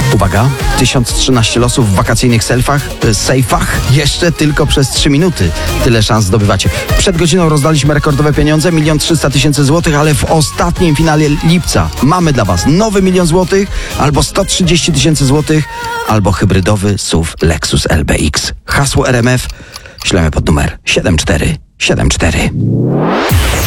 Uwaga, 1013 losów w wakacyjnych sejfach jeszcze tylko przez 3 minuty. Tyle szans zdobywacie. Przed godziną rozdaliśmy rekordowe pieniądze, 1 300 000 złotych, ale w ostatnim finale lipca mamy dla Was nowy 1 000 000 złotych, albo 130 000 złotych, albo hybrydowy SUV Lexus LBX. Hasło RMF ślemy pod numer 7474.